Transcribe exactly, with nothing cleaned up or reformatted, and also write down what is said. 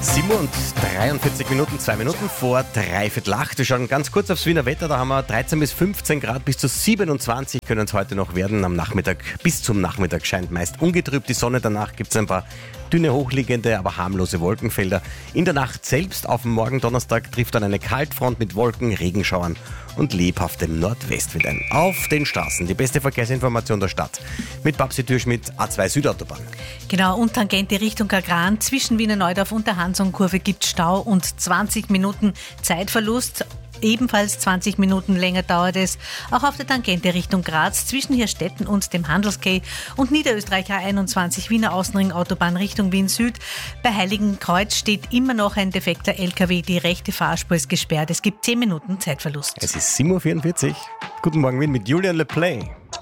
sieben und dreiundvierzig Minuten, zwei Minuten vor dreiviertel acht. Wir schauen ganz kurz aufs Wiener Wetter. Da haben wir dreizehn bis fünfzehn Grad, bis zu siebenundzwanzig können es heute noch werden. Am Nachmittag, bis zum Nachmittag scheint meist ungetrübt die Sonne. Danach gibt es ein paar dünne, hochliegende, aber harmlose Wolkenfelder. In der Nacht selbst auf den Morgen Donnerstag trifft dann eine Kaltfront mit Wolken, Regenschauern und lebhaftem Nordwestwind ein. Auf den Straßen die beste Verkehrsinformation der Stadt mit Babsi Türschmidt, A zwei Südautobahn. Genau, und Tangente Richtung Agran. Zwischen Wiener Neudorf und der Hansung-Kurve gibt Stau und zwanzig Minuten Zeitverlust. Ebenfalls zwanzig Minuten länger dauert es auch auf der Tangente Richtung Graz zwischen Hirstetten und dem Handelsquai und Niederösterreich A einundzwanzig Wiener Außenring Autobahn Richtung Wien Süd. Bei Heiligenkreuz steht immer noch ein defekter L K W, die rechte Fahrspur ist gesperrt. Es gibt zehn Minuten Zeitverlust. Es ist sieben Uhr vierundvierzig. Guten Morgen Wien mit Julian Le Play.